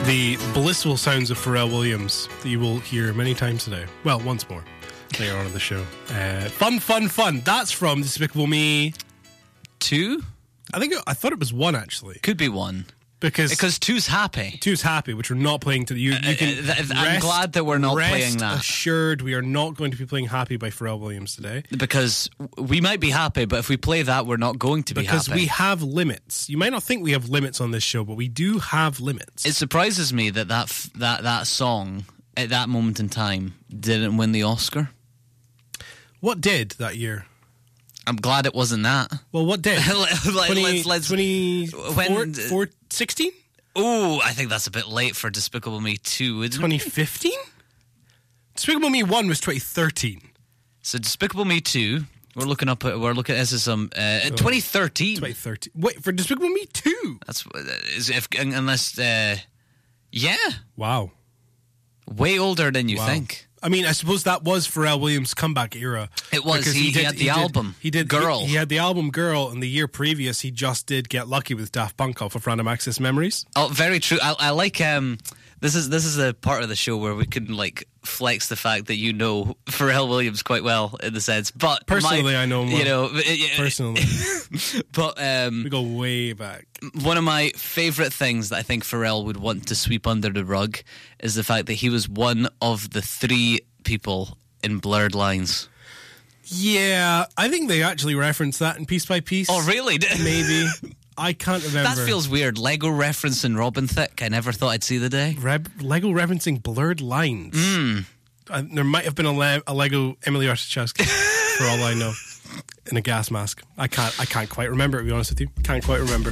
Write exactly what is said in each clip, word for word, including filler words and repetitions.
The blissful sounds of Pharrell Williams that you will hear many times today. Well, once more later on in the show. Uh, fun, fun, fun. That's from Despicable Me Two? I think it, I thought it was one actually. Could be one. Because because two's happy. Two's happy, which we're not playing to you. you can uh, th- I'm rest, glad that we're not rest playing that. Assured, we are not going to be playing Happy by Pharrell Williams today. Because we might be happy, but if we play that, we're not going to be because happy. Because we have limits. You might not think we have limits on this show, but we do have limits. It surprises me that that f- that, that song at that moment in time didn't win the Oscar. What did that year? I'm glad it wasn't that. Well, what did? like, twenty, let's, let's, twenty, when, four, four, sixteen? Oh, I think that's a bit late for Despicable Me two, isn't twenty fifteen? It? Despicable Me one was twenty thirteen. So Despicable Me two, we're looking up at, we're looking at this is some uh, oh, twenty thirteen. twenty thirteen. Wait, for Despicable Me two? That's is if unless uh, yeah. Wow. Way older than you wow. think. I mean, I suppose that was Pharrell Williams' comeback era. It was. He, he, did, he had the he album. Did, he did Girl. He, he had the album Girl, and the year previous, he just did Get Lucky with Daft Punk off of Random Access Memories. Oh, very true. I, I like. Um, this is this is a part of the show where we can like flex the fact that you know Pharrell Williams quite well in the sense, but personally, my, I know him well. You know, personally, but um, we go way back. One of my favourite things that I think Pharrell would want to sweep under the rug is the fact that he was one of the three people in Blurred Lines. Yeah, I think they actually reference that in Piece by Piece. Oh, really? Maybe. I can't remember. That feels weird. Lego referencing Robin Thicke. I never thought I'd see the day. Reb- Lego referencing Blurred Lines. Mm. Uh, there might have been a, le- a Lego Emily Ratajkowski, for all I know, in a gas mask. I can't. I can't quite remember. To be honest with you, can't quite remember.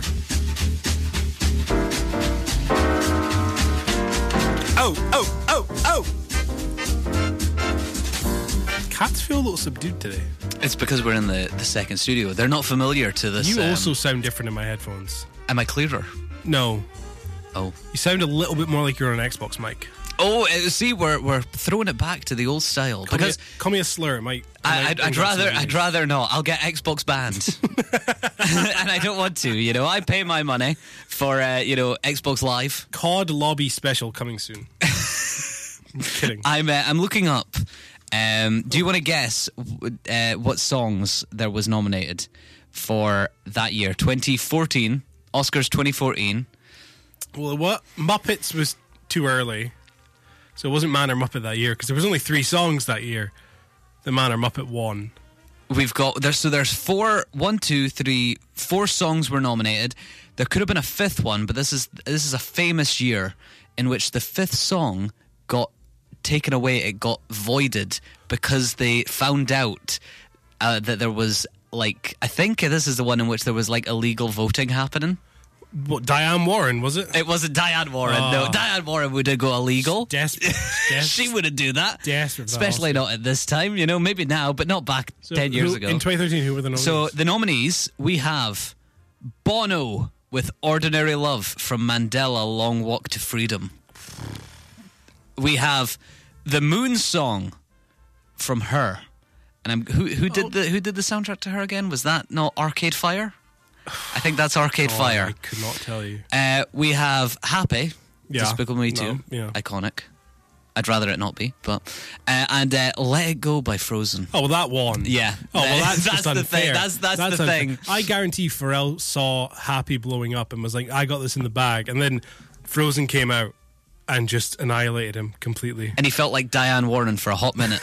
Oh, oh, oh, oh! Cats feel a little subdued today. It's because we're in the, the second studio. They're not familiar to this. You um, also sound different in my headphones. Am I clearer? No. Oh. You sound a little bit more like you're on an Xbox mic. Oh, see, we're we're throwing it back to the old style. Call because me a, call me a slur. It might. It I, might I'd, I'd rather I'd rather not. I'll get Xbox banned, and I don't want to. You know, I pay my money for uh, you know Xbox Live. C O D lobby special coming soon. I'm kidding. I'm uh, I'm looking up. Um, do you want to guess uh, what songs there was nominated for that year, twenty fourteen Oscars twenty fourteen? Well, what Muppets was too early. So it wasn't Man or Muppet that year because there was only three songs that year. The Man or Muppet won. We've got there's so there's four, one, two, three, four songs were nominated. There could have been a fifth one, but this is this is a famous year in which the fifth song got taken away. It got voided because they found out uh, that there was like I think this is the one in which there was like illegal voting happening. What, Diane Warren, was it? It wasn't Diane Warren. Oh. No, Diane Warren would have go illegal. Desperate. Desperate. She wouldn't do that. Desperate. Especially not at this time. You know, maybe now, but not back so ten years who, ago. In twenty thirteen, who were the nominees? So the nominees, we have Bono with Ordinary Love from Mandela, Long Walk to Freedom. We have The Moon Song from Her. And I'm, who who did oh. the who did the soundtrack to Her again? Was that not Arcade Fire? I think that's Arcade oh, Fire. I could not tell you. Uh, we have Happy, yeah. Despicable Me two, no, yeah. iconic. I'd rather it not be, but uh, and uh, Let It Go by Frozen. Oh, well, that one. Yeah. Oh, well, that's, that's just the unfair. thing. That's that's, that's the unfair. thing. I guarantee Pharrell saw Happy blowing up and was like, "I got this in the bag," and then Frozen came out and just annihilated him completely. And he felt like Diane Warren for a hot minute.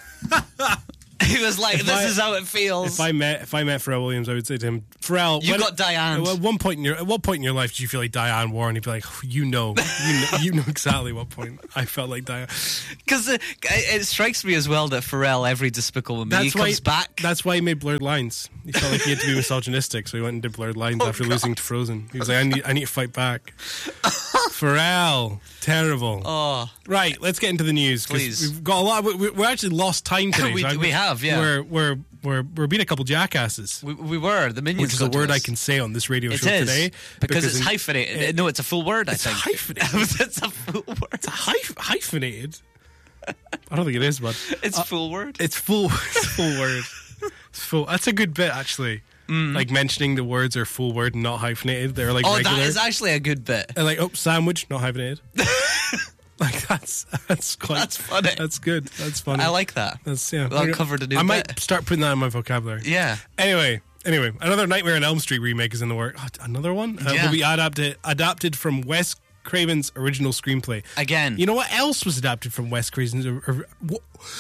He was like, if "This I, is how it feels." If I met if I met Pharrell Williams, I would say to him, "Pharrell, you when, got Diane." At one point in your at what point in your life did you feel like Diane Warren?" He'd be like, "You know, you know, you know exactly what point I felt like Diane." Because it, it strikes me as well that Pharrell, every Despicable Me, that's comes why, back. That's why he made Blurred Lines. He felt like he had to be misogynistic, so he went and did Blurred Lines oh, after God. losing to Frozen. He was like, "I need, I need to fight back." Pharrell, terrible. Oh, right. Let's get into the news. Please, we've got a lot. Of, we, we're actually lost time today. we, so we have, yeah. We're we're we're we're being a couple jackasses. We, we were the minions, which is a word I can say on this radio it show is, today because, because it's in, hyphenated. It, no, it's a full word. I it's think hyphenated. It's a full word. It's a hyph- hyphenated. I don't think it is, but it's uh, full word. It's full. It's full word. It's full. That's a good bit, actually. Mm. Like mentioning the words are full word and not hyphenated. They're like oh, regular. that is actually a good bit. And like, oh, sandwich, not hyphenated. Like that's that's quite that's funny. That's good. That's funny. I like that. That's yeah. Well, covered a new I bit. might start putting that in my vocabulary. Yeah. Anyway, anyway, another Nightmare on Elm Street remake is in the work. Oh, another one uh, yeah. will be adapted adapted from Wes Craven's original screenplay. Again. You know what else was adapted from Wes Craven's? Or, or, what?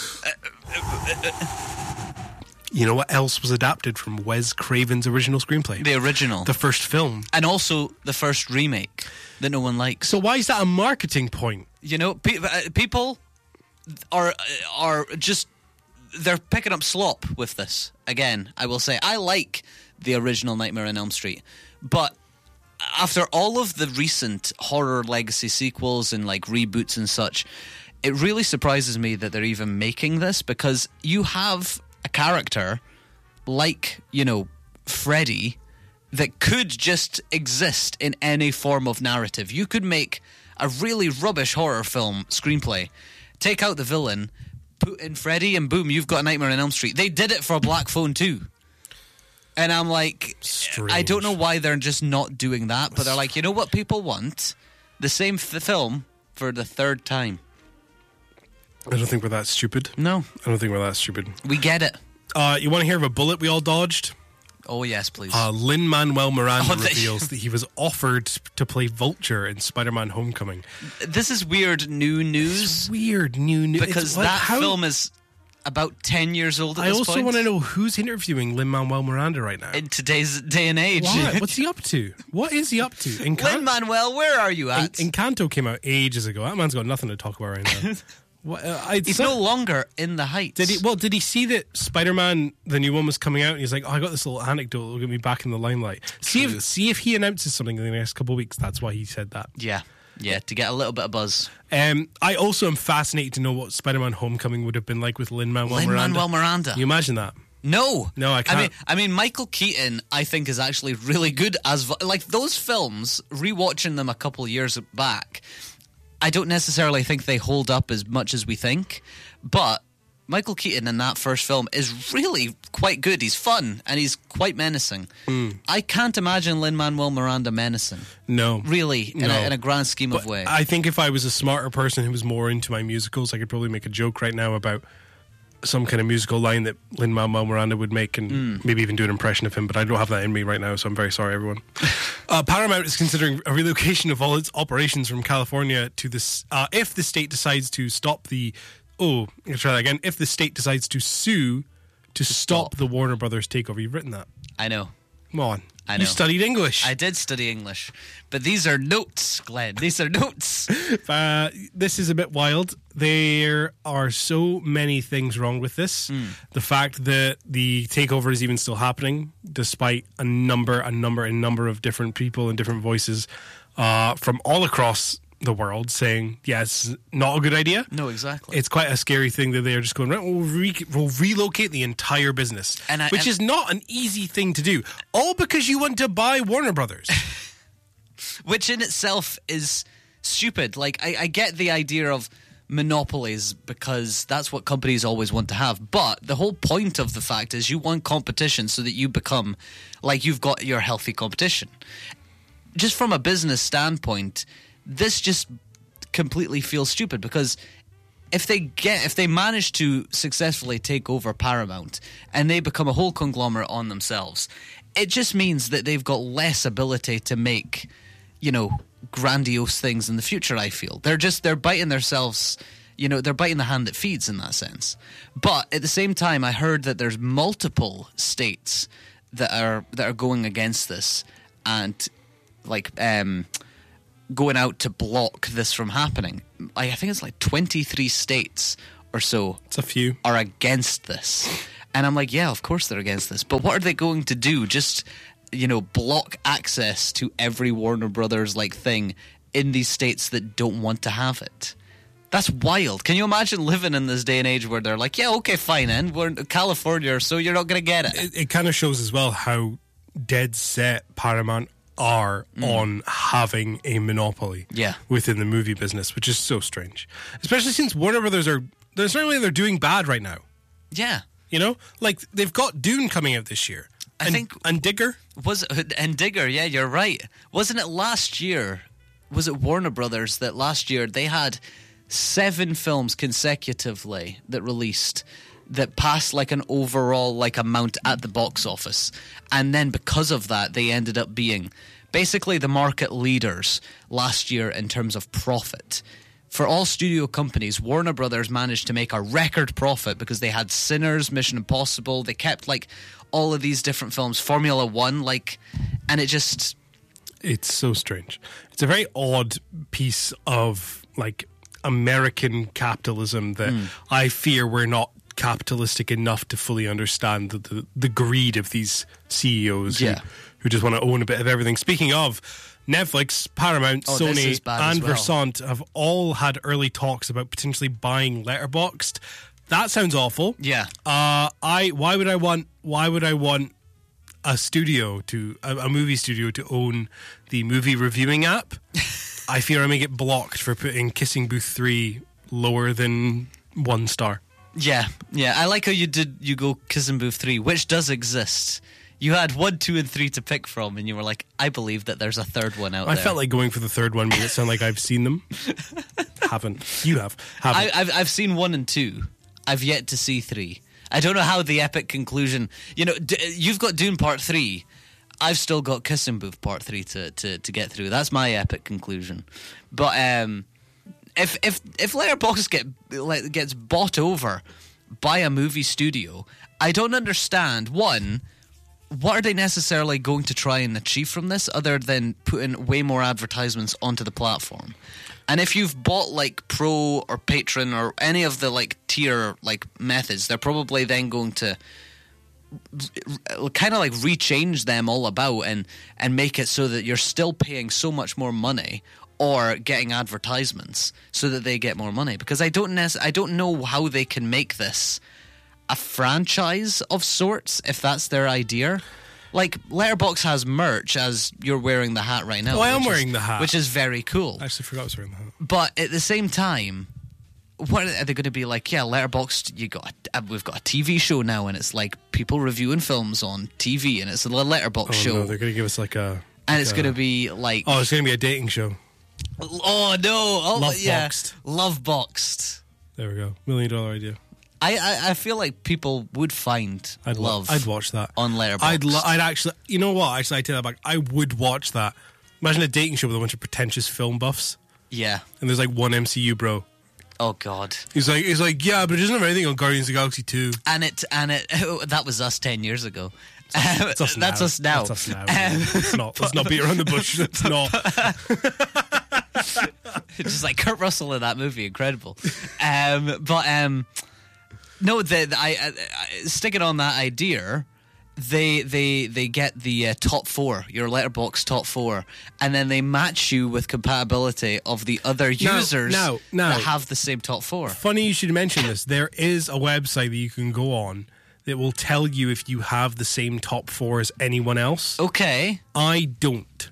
You know what else was adapted from Wes Craven's original screenplay? The original. The first film. And also the first remake that no one likes. So why is that a marketing point? You know, pe- uh, people are are just, they're picking up slop with this. Again, I will say, I like the original Nightmare on Elm Street, but after all of the recent horror legacy sequels and like reboots and such, it really surprises me that they're even making this, because you have a character like, you know, Freddy that could just exist in any form of narrative. You could make a really rubbish horror film screenplay, take out the villain, put in Freddy, and boom, you've got a Nightmare on Elm Street. They did it for Black Phone too. And I'm like, Strange. I don't know why they're just not doing that, but they're like, you know what people want? The same f- film for the third time. I don't think we're that stupid. No. I don't think we're that stupid. We get it. Uh, you want to hear of a bullet we all dodged? Oh, yes, please. Uh, Lin-Manuel Miranda Oh, they- reveals that he was offered to play Vulture in Spider-Man Homecoming. This is weird new news. It's weird new news. Because It's, what, that how, film is about ten years old at I this also point. want to know who's interviewing Lin-Manuel Miranda right now. In today's day and age. Why? What's he up to? What is he up to? Encan- Lin-Manuel, where are you at? En- Encanto came out ages ago. That man's got nothing to talk about right now. What, uh, I, He's so- no longer in the Heights. Did he? Well, did he see that Spider-Man, the new one, was coming out? And he's like, "Oh, I got this little anecdote that'll get me back in the limelight." See True. if see if he announces something in the next couple of weeks. That's why he said that. Yeah. Yeah, to get a little bit of buzz. Um, I also am fascinated to know what Spider-Man: Homecoming would have been like with Lin-Manuel Miranda. Lin-Manuel Miranda. Can you imagine that? No, No, I can't. I mean, I mean, Michael Keaton, I think, is actually really good as like those films. Rewatching them a couple of years back, I don't necessarily think they hold up as much as we think, but Michael Keaton in that first film is really quite good. He's fun and he's quite menacing. Mm. I can't imagine Lin-Manuel Miranda menacing. No, Really, in, No. a, in a grand scheme of way. I think if I was a smarter person who was more into my musicals, I could probably make a joke right now about some kind of musical line that Lin-Manuel Miranda would make, and Mm. maybe even do an impression of him, but I don't have that in me right now, so I'm very sorry, everyone. uh, Paramount is considering a relocation of all its operations from California to this, uh, if the state decides to stop the, oh, I'll try that again, if the state decides to sue to stop, stop. the Warner Brothers takeover. You've written that. I know. Come on. I You know. studied English. I did study English, but these are notes, Glenn. These are notes. Uh, this is a bit wild. There are so many things wrong with this. Mm. The fact that the takeover is even still happening, despite a number, a number, a number of different people and different voices uh, from all across the world saying, yeah, it's not a good idea. No, exactly. It's quite a scary thing that they're just going, right, we'll, re- we'll relocate the entire business, And I- which and- is not an easy thing to do. All because you want to buy Warner Brothers. Which in itself is stupid. Like, I, I get the idea of monopolies because that's what companies always want to have. But the whole point of the fact is you want competition so that you become, like, you've got your healthy competition. Just from a business standpoint, this just completely feels stupid because if they get if they manage to successfully take over Paramount and they become a whole conglomerate on themselves, it just means that they've got less ability to make, you know, grandiose things in the future. I feel they're just they're biting themselves, you know, they're biting the hand that feeds in that sense. But at the same time, I heard that there's multiple states that are that are going against this and like um going out to block this from happening. I think it's like twenty-three states or so It's a few. are against this. And I'm like, yeah, of course they're against this. But what are they going to do? Just, you know, block access to every Warner Brothers like thing in these states that don't want to have it? That's wild. Can you imagine living in this day and age where they're like, yeah, okay, fine, then we're in California, so you're not going to get it. It, it kind of shows as well how dead set Paramount are on having a monopoly Yeah. within the movie business, which is so strange. Especially since Warner Brothers are, there's certainly they're doing bad right now. Yeah. You know? Like, they've got Dune coming out this year. I and, think and Digger. was it, and Digger. Yeah, you're right. Wasn't it last year? Was it Warner Brothers that last year they had seven films consecutively that released that passed like an overall like amount at the box office, and then because of that they ended up being basically the market leaders last year in terms of profit. For all studio companies, Warner Brothers managed to make a record profit because they had Sinners, Mission Impossible. They kept like all of these different films, Formula One, like, and it just. It's so strange. It's a very odd piece of like American capitalism that mm. I fear we're not capitalistic enough to fully understand the, the, the greed of these C E Os yeah. who, who just want to own a bit of everything. Speaking of, Netflix, Paramount, oh, Sony, and well. Versant have all had early talks about potentially buying Letterboxd. That sounds awful. Yeah. Uh, I why would I want why would I want a studio to a, a movie studio to own the movie reviewing app? I fear I may get blocked for putting Kissing Booth three lower than one star. Yeah, yeah. I like how you did. You go Kissing Booth three, which does exist. You had one, two, and three to pick from, and you were like, "I believe that there's a third one out I there." I felt like going for the third one made it sound like I've seen them. Haven't. You have. Haven't. I, I've I've seen one and two. I've yet to see three. I don't know how the epic conclusion. You know, d- you've got Dune Part three. I've still got Kissing Booth Part three to, to, to get through. That's my epic conclusion. But um, if if if Letterboxd get gets bought over by a movie studio, I don't understand. One, what are they necessarily going to try and achieve from this, other than putting way more advertisements onto the platform? And if you've bought like Pro or Patron or any of the like tier like methods, they're probably then going to kind of like rechange them all about and and make it so that you're still paying so much more money or getting advertisements so that they get more money. Because I don't nec- I don't know how they can make this a franchise of sorts if that's their idea. Like, Letterboxd has merch, as you're wearing the hat right now. Oh, I am is, wearing the hat. Which is very cool. I actually forgot I was wearing the hat. But at the same time, what are they going to be like? Yeah, Letterboxd, you got a, we've got a T V show now, and it's like people reviewing films on T V, and it's a Letterboxd oh, show. No, they're going to give us like a... And like it's a, going to be like... Oh, it's going to be a dating show. Oh, no. Oh, Love yeah. Boxed. Love Boxed. There we go. Million dollar idea. I, I, I feel like people would find I'd love. Lo- I'd watch that on Letterboxd. I'd lo- I'd actually, you know what? Actually, I take that back. I would watch that. Imagine a dating show with a bunch of pretentious film buffs. Yeah. And there's like one M C U bro. Oh God. He's like, he's like, yeah, but it doesn't have anything on Guardians of the Galaxy two. And it, and it, that was us ten years ago. That's us, That's us now. That's us now. Um, let's not, let's not beat around the bush. It's not. Just like Kurt Russell in that movie, incredible. Um, but um, no, the, the, I, I, I sticking on that idea. They they they get the uh, top four, your Letterboxd top four, and then they match you with compatibility of the other Now- users now- now- that have the same top four. Funny you should mention this. There is a website that you can go on that will tell you if you have the same top four as anyone else. Okay. I don't.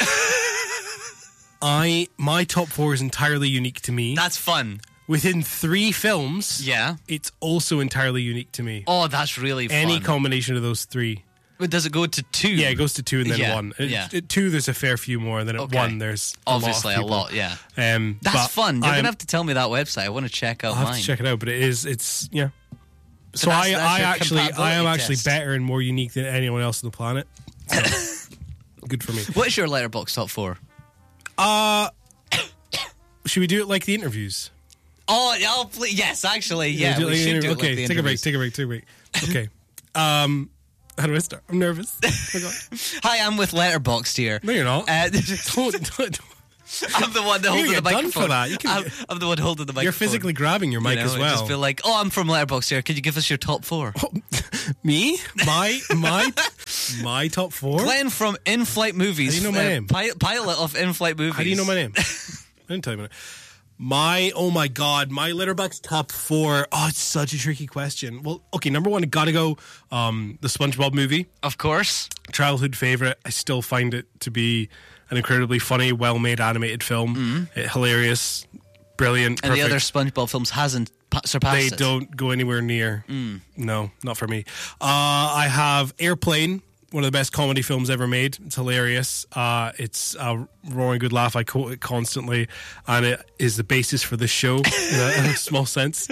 I my top four is entirely unique to me. That's fun. Within three films, Yeah. it's also entirely unique to me. Oh, that's really fun. Any combination of those three. But does it go to two? Yeah, it goes to two and then Yeah, one. At, yeah. at two, there's a fair few more, and then at Okay. one, there's Obviously a a lot. Of lot, people. yeah. Um, That's but fun. You're I'm- going to have to tell me that website. I want to check out I'll have mine. to check it out, but it is, it's, yeah. So, that's- I, that's I your actually, I am compatibility actually test. better and more unique than anyone else on the planet. So, good for me. What's your Letterboxd top four? Uh, should we do it like the interviews? Oh, yeah, oh, please. Yes, actually, yeah. Do it We like the should interview- do it okay, like the take a break, interviews. take a break, take a break. Okay. um, how do I start? I'm nervous. Oh my God. Hi, I'm with Letterboxd here. No, you're not. Uh, don't, don't, I'm the one that You holding the get done microphone. for that. You can I'm, get- I'm the one holding the microphone. You're physically grabbing your mic You know, as and well. Just feel like, oh, I'm from Letterboxd here. Can you give us your top four? Me? My my my top four? Glenn from In-Flight Movies. How do you know my uh, name? pi- pilot of In-Flight Movies. How do you know my name? I didn't tell you my name. My, oh my God, my Letterboxd top four. Oh, it's such a tricky question. Well, okay, number one, gotta go um, the SpongeBob movie. Of course. Childhood favorite. I still find it to be an incredibly funny, well-made animated film. Mm-hmm. It, hilarious, brilliant, And perfect. the other SpongeBob films hasn't pa- surpassed They it. don't go anywhere near. Mm. No, not for me. Uh, I have Airplane one of the best comedy films ever made. It's hilarious. Uh, it's a roaring good laugh. I quote it constantly, and it is the basis for this show in a, in a small sense.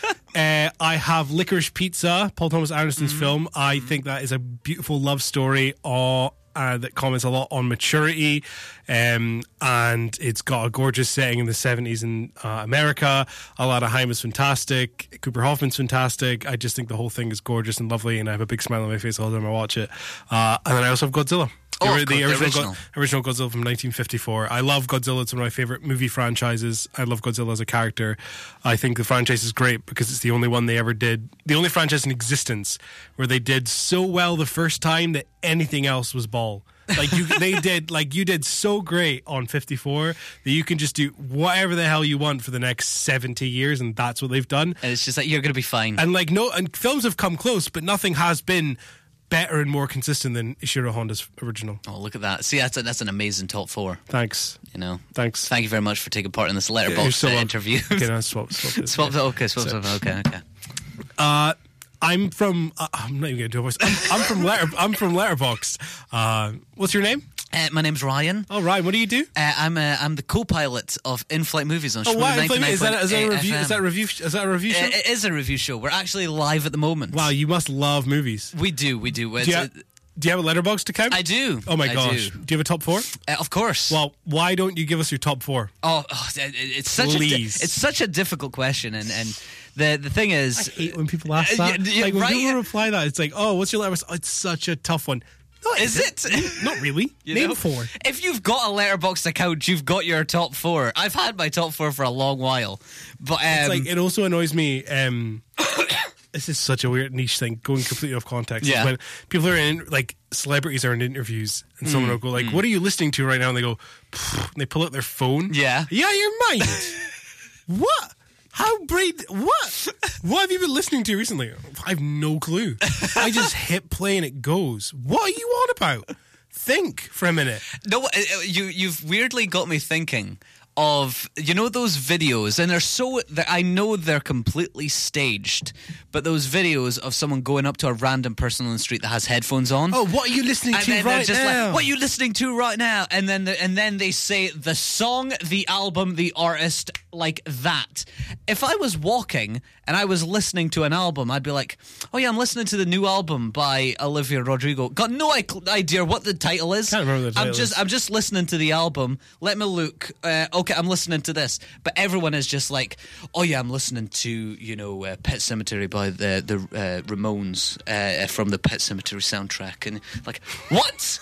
Uh, I have Licorice Pizza, Paul Thomas Anderson's mm-hmm. film. I mm-hmm. think that is a beautiful love story uh, uh, that comments a lot on maturity, um, and it's got a gorgeous setting in the seventies in uh, America. Alana Haim is fantastic. Cooper Hoffman's fantastic. I just think the whole thing is gorgeous and lovely, and I have a big smile on my face all the time I watch it. Uh, and then I also have Godzilla. Oh, the, the original, original. Go- original Godzilla from nineteen fifty-four. I love Godzilla. It's one of my favorite movie franchises. I love Godzilla as a character. I think the franchise is great because it's the only one they ever did, the only franchise in existence where they did so well the first time that anything else was ball. Like you, they did, like you did so great on fifty-four that you can just do whatever the hell you want for the next seventy years, and that's what they've done. And it's just like, you're going to be fine. And like no, and films have come close, but nothing has been better and more consistent than Ishiro Honda's original. Oh, look at that. See, that's a, that's an amazing top four. Thanks. You know. Thanks. Thank you very much for taking part in this Letterboxd yeah, uh, interview. Okay, no, swap, swap this. swap, okay, swap, swap, okay, okay. Uh, I'm from, uh, I'm not even going to do a voice. I'm, I'm from Letter, I'm from Letterboxd. Uh, what's your name? Uh, my name's Ryan. Oh, Ryan, what do you do? Uh, I'm uh, I'm the co-pilot of In-Flight Movies on oh, wow, ninety-nine. Is that, is, that a review, is that a review? Is that a review show? It, it is a review show. We're actually live at the moment. Wow, you must love movies. We do, we do. Do you, have, do you have a Letterboxd account? I do. Oh my I gosh. Do. do you have a top four? Uh, of course. Well, why don't you give us your top four? Oh, oh it's such Please. a di- it's such a difficult question, and and the the thing is, I hate when people ask that. Uh, yeah, like when right? people reply that, it's like, oh, what's your Letterboxd? Oh, it's such a tough one. No, is it? it? Not really. You Name know, four. If you've got a Letterboxd account, you've got your top four. I've had my top four for a long while, but um, it's like it also annoys me. Um, this is such a weird niche thing, going completely off context. Yeah. When people are in, like, celebrities are in interviews, and someone Mm, will go like, mm. "What are you listening to right now?" And they go, and they pull out their phone. Yeah. Yeah, your mind. What? How brain? What? What have you been listening to recently? I have no clue. I just hit play and it goes. What are you on about? Think for a minute. No, you you've weirdly got me thinking of, you know, those videos, and they're so that I know they're completely staged, but those videos of someone going up to a random person on the street that has headphones on. Oh, what are you listening and to then they're right just now? Like, what are you listening to right now? And then the, and then they say the song, the album, the artist, like that. If I was walking and I was listening to an album, I'd be like, oh yeah, I'm listening to the new album by Olivia Rodrigo. Got no idea what the title is. Can't remember the title. I'm just is. I'm just listening to the album. Let me look. Uh, okay, I'm listening to this. But everyone is just like, oh yeah, I'm listening to, you know, uh, Pet Sematary by the the uh, Ramones uh, from the Pet Sematary soundtrack, and like, what?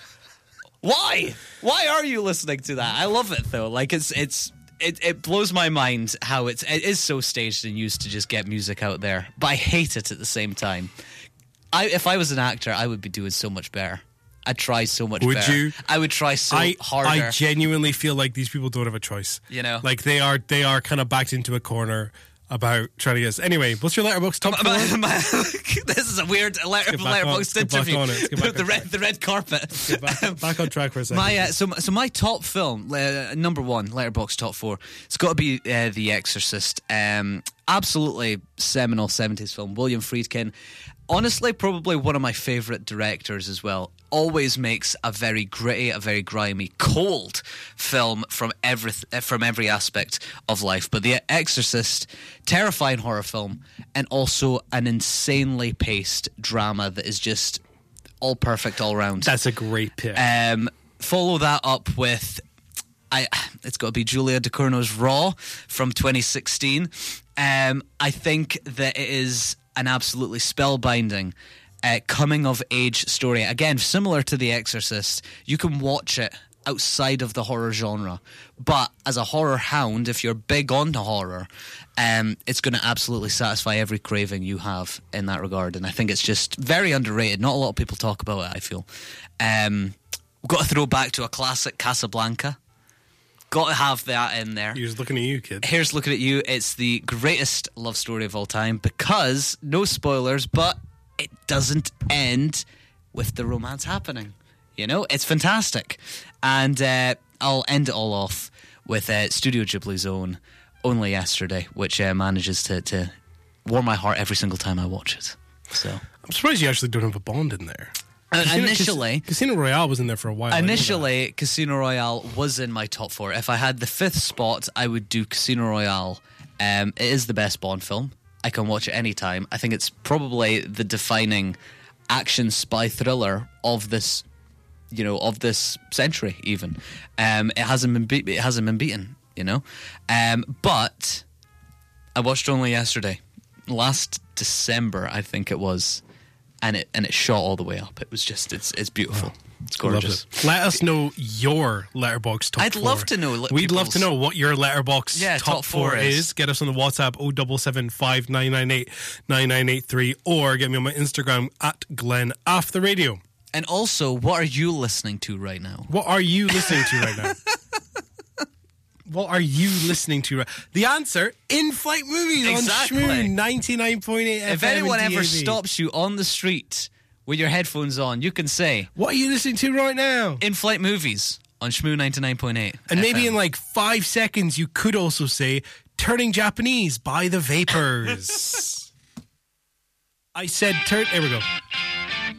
Why? Why are you listening to that? I love it though. Like it's it's. It, it blows my mind how it's it is so staged and used to just get music out there, but I hate it at the same time. I if I was an actor, I would be doing so much better. I'd try so much would better. you? I would try so I, harder. I genuinely feel like these people don't have a choice. You know, like they are they are kind of backed into a corner about trying to get. Anyway, what's your Letterboxd top four? My, my, this is a weird letter, Letterboxd interview. On, the red, the red carpet. Get back, back on track for a second. My uh, so so my top film, uh, number one, Letterboxd top four. It's got to be uh, The Exorcist. Um, absolutely seminal seventies film. William Friedkin. Honestly, probably one of my favourite directors as well. Always makes a very gritty, a very grimy, cold film from every from every aspect of life. But The Exorcist, terrifying horror film, and also an insanely paced drama that is just all perfect all round. That's a great pick. Um, follow that up with, I. It's got to be Julia Ducournau's Raw from twenty sixteen. Um, I think that it is an absolutely spellbinding uh, coming-of-age story. Again, similar to The Exorcist, you can watch it outside of the horror genre. But as a horror hound, if you're big onto horror, um, it's going to absolutely satisfy every craving you have in that regard. And I think it's just very underrated. Not a lot of people talk about it, I feel. Um, we've got to throw back to a classic, Casablanca. Got to have that in there. He was looking at you, kid. Here's looking at you. It's the greatest love story of all time because, no spoilers, but it doesn't end with the romance happening. You know, it's fantastic. And uh, I'll end it all off with uh, Studio Ghibli's own Only Yesterday, which uh, manages to, to warm my heart every single time I watch it. So I'm surprised you actually don't have a Bond in there. Uh, Casino, initially, Cas- Casino Royale was in there for a while. Initially, Casino Royale was in my top four. If I had the fifth spot, I would do Casino Royale. Um, it is the best Bond film. I can watch it anytime. I think it's probably the defining action spy thriller of this, you know, of this century. Even um, it hasn't been beat. It hasn't been beaten. You know, um, but I watched it only yesterday, last December, I think it was. And it and it shot all the way up. It was just it's it's beautiful. Oh, it's gorgeous. It. Let us know your Letterboxd top I'd four. love to know. We'd love to know what your Letterboxd yeah, top, top four, four is. is. Get us on the WhatsApp oh seven seven five nine nine eight nine nine eight three or get me on my Instagram at Glenn Off the Radio. And also, what are you listening to right now? What are you listening to right now? What are you listening to? The answer, In-Flight Movies exactly. on Shmoo ninety-nine point eight F M. If anyone ever stops you on the street with your headphones on, you can say, what are you listening to right now? In-Flight Movies on Shmoo ninety-nine point eight And F M. maybe in like five seconds, you could also say, Turning Japanese by The Vapors. I said, turn. There we go.